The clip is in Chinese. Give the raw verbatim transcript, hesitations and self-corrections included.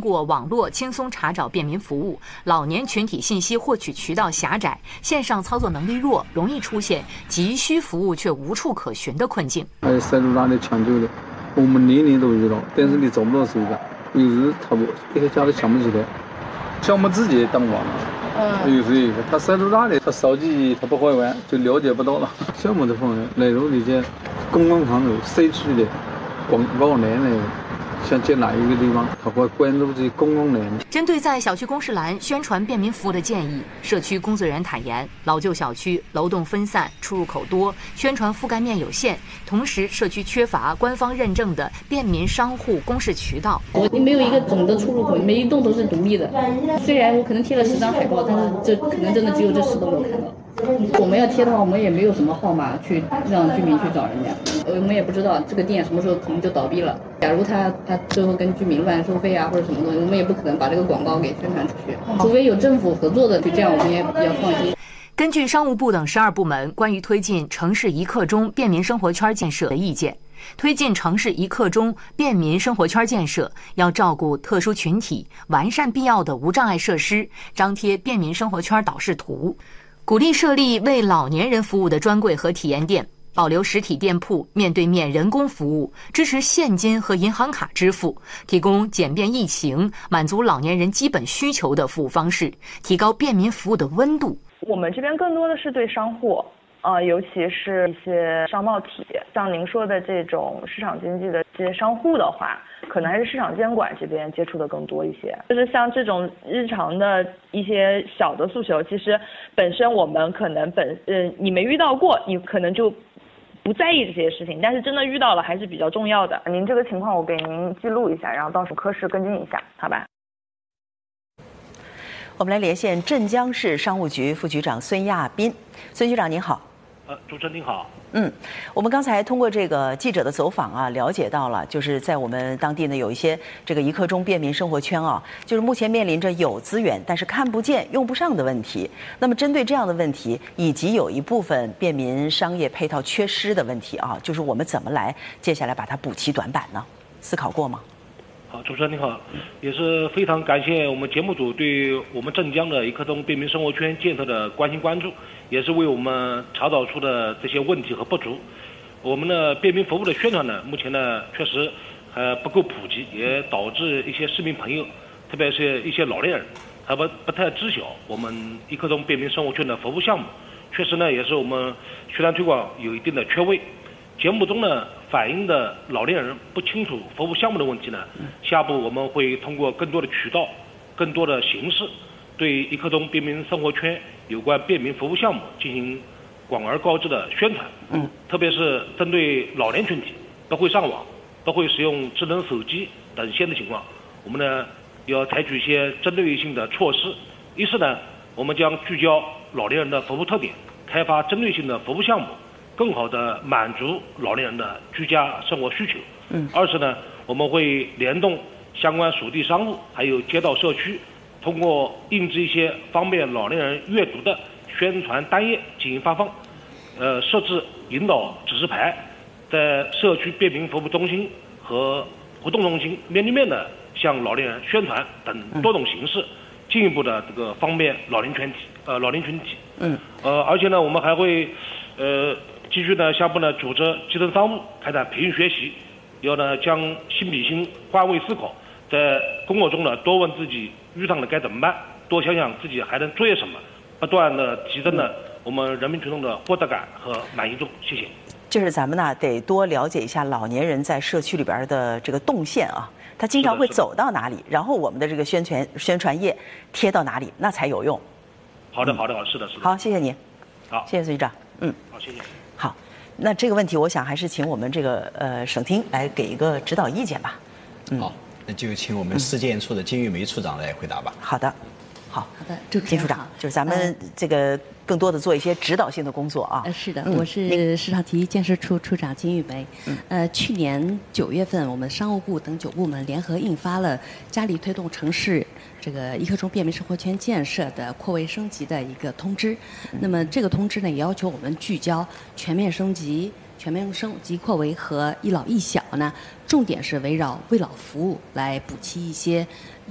过网络轻松查找便民服务，老年群体信息获取渠道狭窄，线上操作能力弱，容易出现急需服务却无处可寻的困境。 还有塞入哪里抢救的，我们年年都遇到，但是你找不到谁干，有时他不一个家都想不起来，像我们自己也当网了。嗯，有时有个他塞入哪里，他手机他不会玩，就了解不到了。像我们的朋友，例如你在公共场所、社区的广告栏那个。想建哪一个地方，他会关注这些公共栏。 针对在小区公示栏宣传便民服务的建议，社区工作人员坦言，老旧小区楼栋分散，出入口多，宣传覆盖面有限，同时社区缺乏官方认证的便民商户公示渠道。 你没有一个总的出入口，每一栋都是独立的。虽然我可能贴了十张海报，但是这可能真的只有这十栋我看到。我们要贴的话，我们也没有什么号码去让居民去找人家，我们也不知道这个店什么时候可能就倒闭了。假如他他最后跟居民乱收费啊或者什么东西，我们也不可能把这个广告给宣传出去，除非有政府合作的，就这样我们也比较放心。 根据商务部等十二部门关于推进城市一刻钟便民生活圈建设的意见，推进城市一刻钟便民生活圈建设，要照顾特殊群体，完善必要的无障碍设施，张贴便民生活圈导视图，鼓励设立为老年人服务的专柜和体验店，保留实体店铺面对面人工服务，支持现金和银行卡支付，提供简便易行、满足老年人基本需求的服务方式，提高便民服务的温度。 我们这边更多的是对商户，呃，尤其是一些商贸体，像您说的这种市场经济的这些商户的话，可能还是市场监管这边接触的更多一些。就是像这种日常的一些小的诉求，其实本身我们可能本呃你没遇到过，你可能就不在意这些事情，但是真的遇到了还是比较重要的。您这个情况我给您记录一下，然后到时候科室跟进一下，好吧？ 我们来连线镇江市商务局副局长孙亚斌。孙局长您好。 呃，主持人您好。 嗯，我们刚才通过这个记者的走访啊，了解到了，就是在我们当地呢有一些这个一刻钟便民生活圈啊，就是目前面临着有资源但是看不见、用不上的问题。那么针对这样的问题，以及有一部分便民商业配套缺失的问题啊，就是我们怎么来接下来把它补齐短板呢？思考过吗？ 好，主持人您好，也是非常感谢我们节目组对我们镇江的一刻钟便民生活圈建设的关心关注，也是为我们查找出的这些问题和不足。我们的便民服务的宣传呢，目前呢确实还不够普及，也导致一些市民朋友，特别是一些老年人，还不不太知晓我们一刻钟便民生活圈的服务项目。确实呢，也是我们宣传推广有一定的缺位。节目中呢反映的老年人不清楚服务项目的问题呢，下步我们会通过更多的渠道、更多的形式，对一刻钟便民生活圈有关便民服务项目进行广而告之的宣传。嗯，特别是针对老年群体不会上网、不会使用智能手机等线的情况，我们呢要采取一些针对性的措施。一是呢，我们将聚焦老年人的服务特点，开发针对性的服务项目，更好地满足老年人的居家生活需求。嗯。二是呢，我们会联动相关属地商户还有街道社区，通过印制一些方便老年人阅读的宣传单页进行发放，呃，设置引导指示牌，在社区便民服务中心和活动中心面对面的向老年人宣传等多种形式，进一步的这个方便老年群体呃老年群体。嗯。呃，而且呢，我们还会呃。继续呢，下步呢，组织基层商务开展培训学习，要呢将心比心、换位思考，在工作中呢多问自己遇上了该怎么办，多想想自己还能做些什么，不断的提升呢我们人民群众的获得感和满意度。谢谢。 就是咱们呢得多了解一下老年人在社区里边的这个动线啊，他经常会走到哪里，然后我们的这个宣传宣传页贴到哪里，那才有用。 好的，好的，好，是的，是的。 好，谢谢您。 好， 谢谢孙局长。嗯， 好，谢谢。 好，那这个问题，我想还是请我们这个呃省厅来给一个指导意见吧。 嗯，好，那就请我们市建处的金玉梅处长来回答吧。 好的，好， 好的，主持人金处长，就是咱们这个更多的做一些指导性的工作啊。 呃，是的，我是市场体育建设处处长金玉梅。嗯，呃，去年九月份，我们商务部等九部门联合印发了加力推动城市这个一刻钟便民生活圈建设的扩位升级的一个通知。那么这个通知呢，也要求我们聚焦全面升级、全面升级扩围和一老一小呢，重点是围绕为老服务来补齐一些